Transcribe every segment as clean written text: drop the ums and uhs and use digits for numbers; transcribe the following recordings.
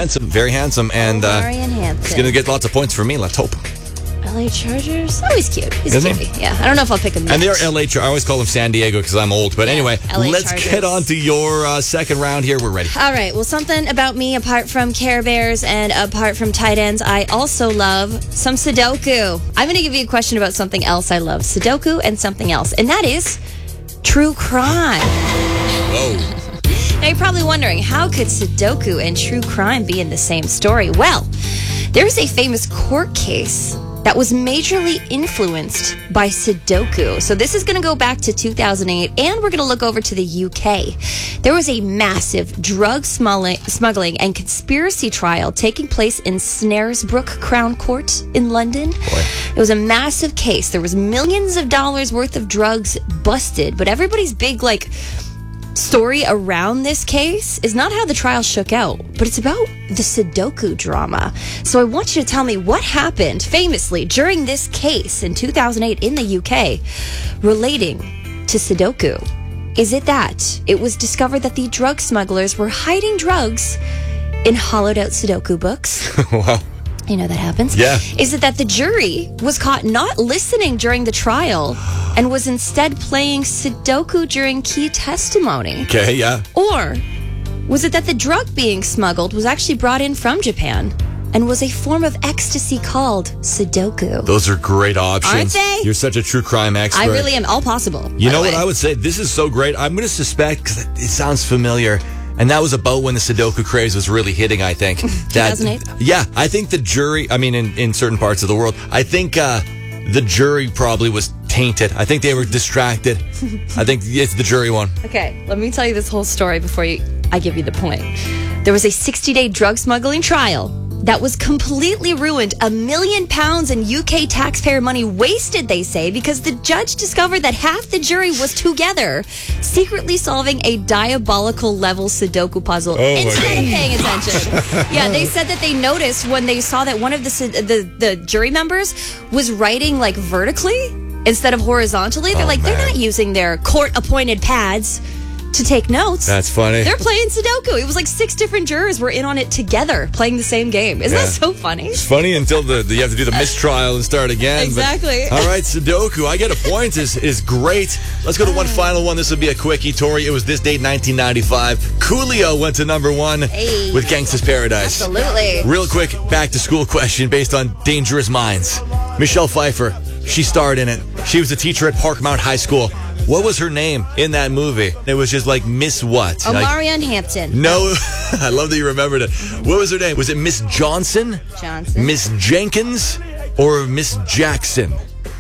handsome. Very handsome. And Marian Hampton. he's going to get lots of points from me. Let's hope. LA Chargers? Oh, he's cute. He's Isn't cute. Yeah. I don't know if I'll pick him. And they're LA Chargers. I always call them San Diego because I'm old. But anyway, LA let's Chargers. get on to your second round here. We're ready. All right. Well, something about me, apart from Care Bears and apart from tight ends, I also love some Sudoku. I'm going to give you a question about something else I love. Sudoku and something else. And that is true crime. Whoa. Now, you're probably wondering, how could Sudoku and true crime be in the same story? Well, there's a famous court case that was majorly influenced by Sudoku. So this is going to go back to 2008, and we're going to look over to the UK. There was a massive drug smuggling and conspiracy trial taking place in Snaresbrook Crown Court in London. Boy. It was a massive case. There was millions of dollars worth of drugs busted, but everybody's big, story around this case is not how the trial shook out, but it's about the Sudoku drama. So I want you to tell me what happened famously during this case in 2008 in the UK relating to Sudoku. Is it that it was discovered that the drug smugglers were hiding drugs in hollowed out Sudoku books? Wow. You know that happens? Yeah. Is it that the jury was caught not listening during the trial and was instead playing Sudoku during key testimony? Okay, yeah. Or was it that the drug being smuggled was actually brought in from Japan and was a form of ecstasy called Sudoku? Those are great options. Aren't they? You're such a true crime expert. I really am. All possible. You by know the what way. I would say? This is so great. I'm going to suspect, because it sounds familiar, and that was about when the Sudoku craze was really hitting, I think. 2008? Yeah, I think the jury, in certain parts of the world, I think the jury probably was tainted. I think they were distracted. I think it's the jury one. Okay, let me tell you this whole story before I give you the point. There was a 60-day drug smuggling trial that was completely ruined. £1 million in UK taxpayer money wasted, they say, because the judge discovered that half the jury was together, secretly solving a diabolical level Sudoku puzzle instead of paying attention. Yeah, they said that they noticed when they saw that one of the jury members was writing vertically instead of horizontally. They're they're not using their court-appointed pads to take notes. That's funny. They're playing Sudoku. It was 6 different jurors were in on it together playing the same game. Isn't that so funny? It's funny until you have to do the mistrial and start again. Exactly. But, all right, Sudoku. I get a point. Is great. Let's go to one final one. This will be a quickie, Tori. It was this date, 1995. Coolio went to number 1 with Gangsta's Paradise. Absolutely. Real quick, back to school question based on Dangerous Minds. Michelle Pfeiffer, she starred in it. She was a teacher at Parkmount High School. What was her name in that movie? It was just Miss what? Marian Hampton. No, I love that you remembered it. What was her name? Was it Miss Johnson? Miss Jenkins? Or Miss Jackson?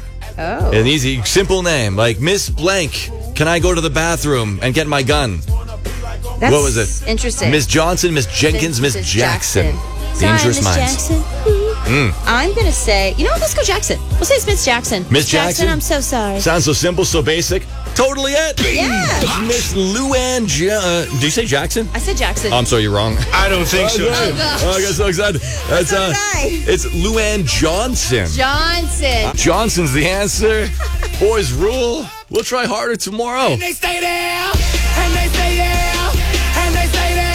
Oh. An easy, simple name. Miss Blank, can I go to the bathroom and get my gun? That's what was it? Interesting. Miss Johnson, Miss Jenkins, Miss Jackson. Dangerous Sorry, Minds. Miss Jackson. I'm going to say, let's go Jackson. We'll say it's Miss Jackson. Miss Jackson? I'm so sorry. Sounds so simple, so basic. Totally it. Yeah. Miss Luann. Did you say Jackson? I said Jackson. Oh, I'm sorry, you're wrong. I don't think so. I got so excited. That's it's Luann Johnson. Johnson. Johnson's the answer. Boys rule. We'll try harder tomorrow. They stay there, and they stay there, and they stay there.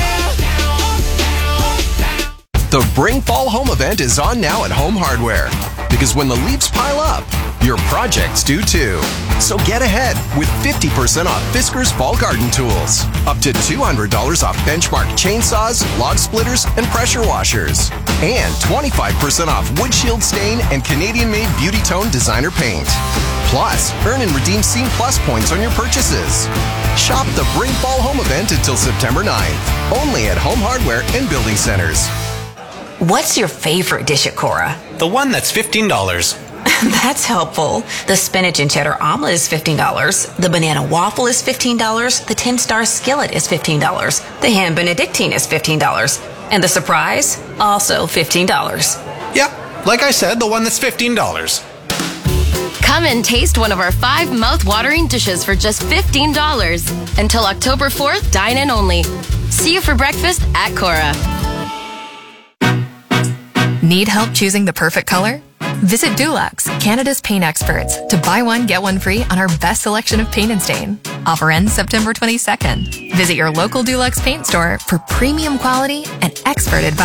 The Bring Fall Home event is on now at Home Hardware. Because when the leaves pile up, your projects do too. So get ahead with 50% off Fiskars Fall Garden Tools. Up to $200 off Benchmark chainsaws, log splitters, and pressure washers. And 25% off Wood Shield Stain and Canadian-made Beauty Tone designer paint. Plus, earn and redeem Scene Plus points on your purchases. Shop the Bring Fall Home event until September 9th. Only at Home Hardware and Building Centers. What's your favorite dish at Cora? The one that's $15. That's helpful. The spinach and cheddar omelet is $15. The banana waffle is $15. The 10-star skillet is $15. The ham benedictine is $15. And the surprise? Also $15. Yeah, like I said, the one that's $15. Come and taste one of our 5 mouth-watering dishes for just $15. Until October 4th, dine in only. See you for breakfast at Cora. Need help choosing the perfect color? Visit Dulux, Canada's paint experts, to buy one, get one free on our best selection of paint and stain. Offer ends September 22nd. Visit your local Dulux paint store for premium quality and expert advice.